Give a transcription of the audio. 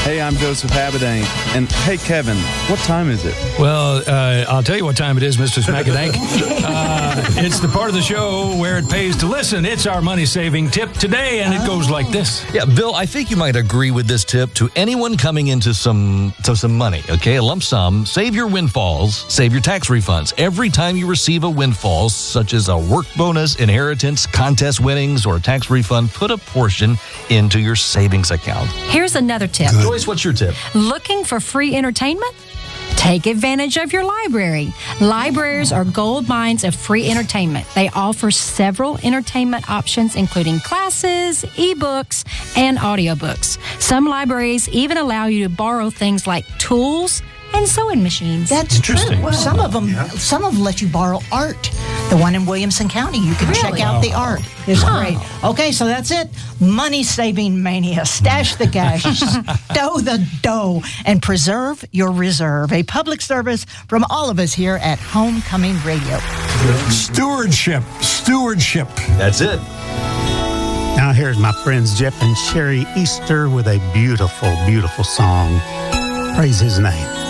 Hey, I'm Joseph Habedank. And hey, Kevin, what time is it? Well, I'll tell you what time it is, Mr. Smackadank. It's the part of the show where it pays to listen. It's our money-saving tip today, and it goes like this. Yeah, Bill, I think you might agree with this tip to anyone coming into some money, okay? A lump sum. Save your windfalls. Save your tax refunds. Every time you receive a windfall, such as a work bonus, inheritance, contest winnings, or a tax refund, put a portion into your savings account. Here's another tip. Joyce, what's your tip? Looking for free entertainment? Take advantage of your library. Libraries are gold mines of free entertainment. They offer several entertainment options, including classes, ebooks, and audiobooks. Some libraries even allow you to borrow things like tools and sewing machines. That's Interesting. true. Some of them let you borrow art. The one in Williamson County, you can check out the art. It's great. Okay, so that's it. Money-saving mania. Stash the cash, stow the dough, and preserve your reserve. A public service from all of us here at Homecoming Radio. Stewardship. That's it. Now here's my friends Jeff and Sherry Easter with a beautiful, beautiful song. Praise his name.